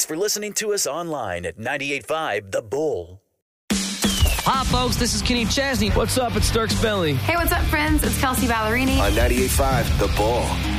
for listening to us online at 98.5 The Bull. Hi, folks. This is Kenny Chesney. What's up? It's Dirk Bentley. Hey, what's up, friends? It's Kelsey Ballerini. On 98.5 The Bull.